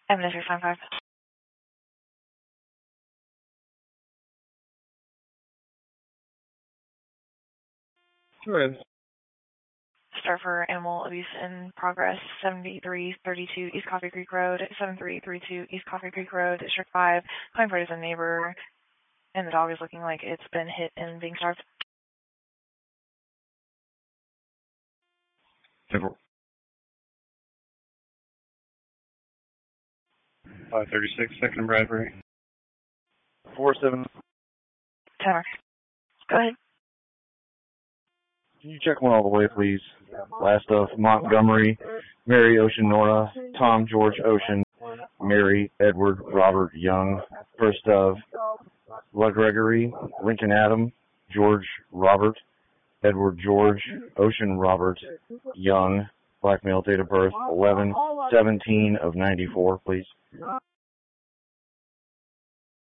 Evidence 695. Sure. Start for animal abuse in progress, 7332 East Coffee Creek Road, 7332 East Coffee Creek Road, District 5. Claim for it is a neighbor, and the dog is looking like it's been hit and being starved. 536, second and Bradbury. 47. 10 mark. Go ahead. Can you check one all the way, please? Last of Montgomery, Mary Ocean Nora, Tom George Ocean, Mary Edward Robert Young. First of LaGregory, Lincoln Adam, George Robert, Edward George, Ocean Robert Young. Black male, date of birth 11/17 of 94, please.